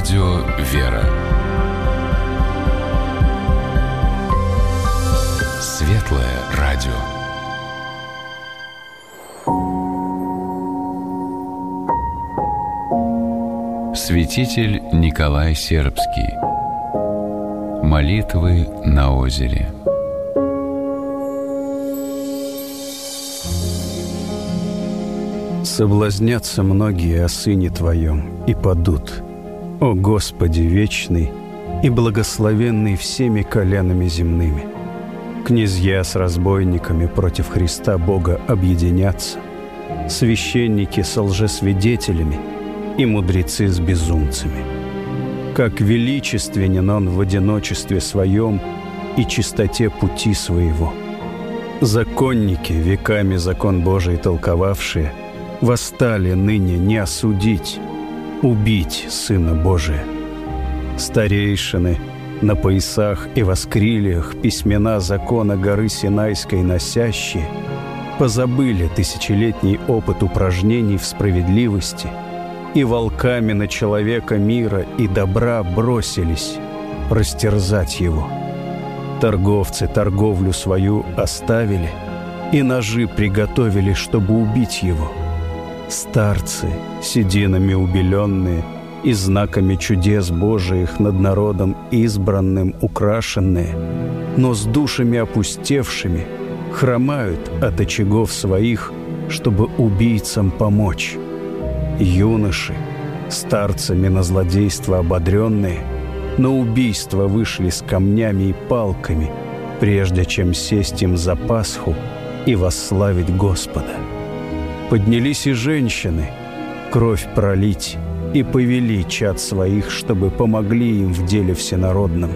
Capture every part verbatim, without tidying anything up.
Радио «Вера». Светлое радио. Святитель Николай Сербский. Молитвы на озере. Соблазнятся многие о Сыне Твоем и падут. О Господи вечный и благословенный всеми колянами земными. Князья с разбойниками против Христа Бога объединятся, священники со лжесвидетелями и мудрецы с безумцами. Как величественен Он в одиночестве Своем и чистоте пути Своего. Законники, веками закон Божий толковавшие, восстали ныне не осудить, убить Сына Божия. Старейшины на поясах и воскрилиях письмена закона горы Синайской носящие позабыли тысячелетний опыт упражнений в справедливости и волками на человека мира и добра бросились растерзать его. Торговцы торговлю свою оставили и ножи приготовили, чтобы убить его. Старцы, сединами убеленные и знаками чудес Божиих над народом избранным украшенные, но с душами опустевшими, хромают от очагов своих, чтобы убийцам помочь. Юноши, старцами на злодейство ободренные, на убийство вышли с камнями и палками, прежде чем сесть им за Пасху и восславить Господа. Поднялись и женщины, кровь пролить, и повели чад своих, чтобы помогли им в деле всенародном.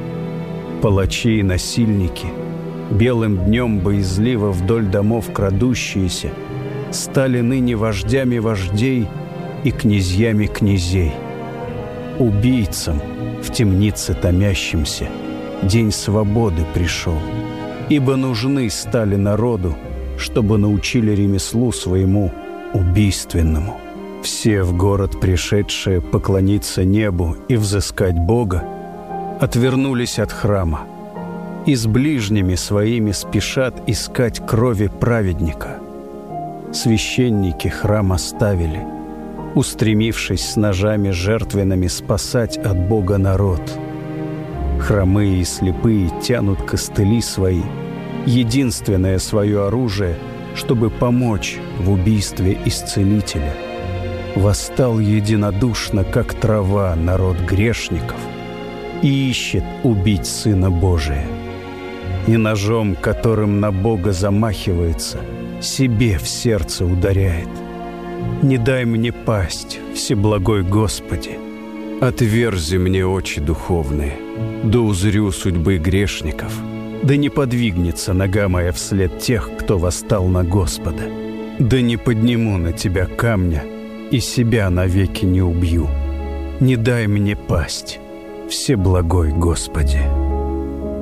Палачи и насильники, белым днем боязливо вдоль домов крадущиеся, стали ныне вождями вождей и князьями князей. Убийцам в темнице томящимся день свободы пришел, ибо нужны стали народу, чтобы научили ремеслу своему убийственному. Все в город пришедшие поклониться небу и взыскать Бога отвернулись от храма и с ближними своими спешат искать крови праведника. Священники храм оставили, устремившись с ножами жертвенными спасать от Бога народ. Хромые и слепые тянут костыли свои, единственное свое оружие, чтобы помочь в убийстве исцелителя. Восстал единодушно, как трава, народ грешников и ищет убить Сына Божия. И ножом, которым на Бога замахивается, себе в сердце ударяет. Не дай мне пасть, Всеблагой Господи, отверзи мне очи духовные, да узрю судьбы грешников, да не подвигнется нога моя вслед тех, кто восстал на Господа, да не подниму на Тебя камня и себя навеки не убью. Не дай мне пасть, Всеблагой Господи.